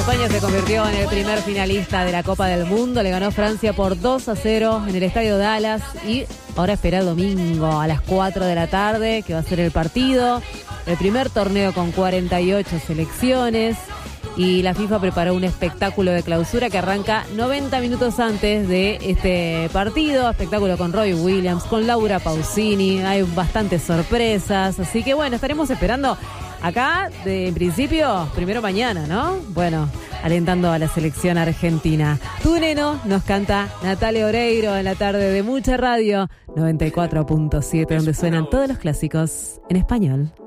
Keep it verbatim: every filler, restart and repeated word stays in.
España se convirtió en el primer finalista de la Copa del Mundo, le ganó Francia por dos a cero en el Estadio Dallas y ahora espera el domingo a las cuatro de la tarde, que va a ser el partido, el primer torneo con cuarenta y ocho selecciones, y la FIFA preparó un espectáculo de clausura que arranca noventa minutos antes de este partido, espectáculo con Robbie Williams, con Laura Pausini, hay bastantes sorpresas, así que bueno, estaremos esperando. Acá, de, en principio, primero mañana, ¿no? Bueno, alentando a la selección argentina. Tu neno nos canta Natalia Oreiro en la tarde de Mucha Radio, noventa y cuatro punto siete, donde suenan todos los clásicos en español.